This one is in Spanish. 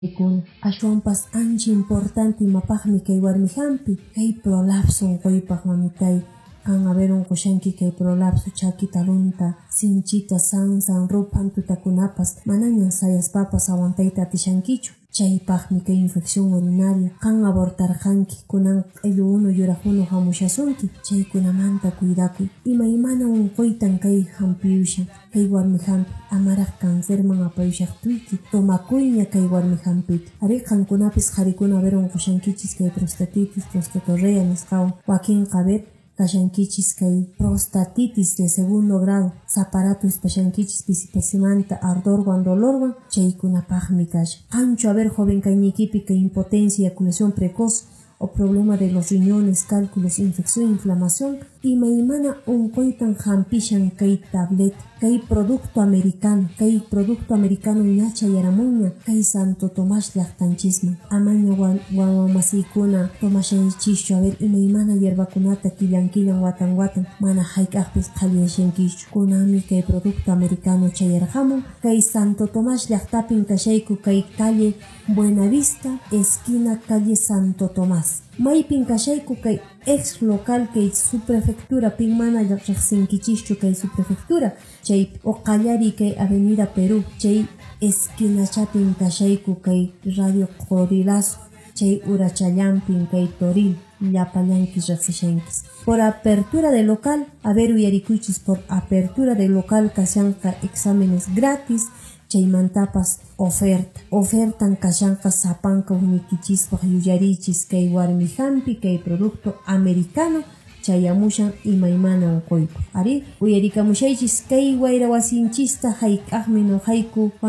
Kuna ashwanpas ancha importante mapaqmi kay warmi hampi kay prolapso qoypaq mamitay kan haberon qushanki kay prolapso chaki talunta sinchita sansan rupan tutakunapas manañan sayaspapas awantayta atishankichu chaypaqmi kay infección urinaria kan abortarqanki kunan q'illu unu yuraq unu hamushasunki chaykunamanta cuidakuy imaymana unquytan kay hampiyushan kay warmi hampi amaraq cancerman apayushaqtuyki tomakuyña kay warmi hampita ari qankunapis qharikuna haberon qushankichis kay prostatitis prostatorrea nisqawan wakinqa haber kashankichis kay prostatitis de segundo grado zaparato espashankichis pisipasimanta ardorwan dolorwan chaykunapaqmi kasha qanchu haber joven kayñikipi kay impotencia eyaculación precoz o problema de los riñones, cálculos, infección, inflamación imaymana unquytan hampishan kay tablet kay producto americano ñacha yaramunña kay Santo Tomás llaqtanchisman amaña wawamasiykuna tomashanchischu haber imaymana yerbakunata killan watan mana hayk'aqpis qhaliyachinkischu kunanmi kay producto americano chayarqamun kay Santo Tomás llaqtapin kashayku kay calle Buenavista esquina calle Santo Tomás maypin kashayku kay ex local kay subprefectura pin mana riqsinkichischu kay subprefectura chay oqallari kay avenida Perú chay esquina chapin kashayku kay radio Corilazo chay urachallampin kay Toril llapallankis riqsishankis por apertura de local haber uyarikuychis por apertura de local kashanqa exámenes gratis chaymantapas ofertan kashanqa sapanka unikichispaq yuyarichis kay warmi hampi kay producto americano chayamushan imaymana unquypaq ari uyarikamushaychis kay wayra wasinchista hayk'aqmi noqayku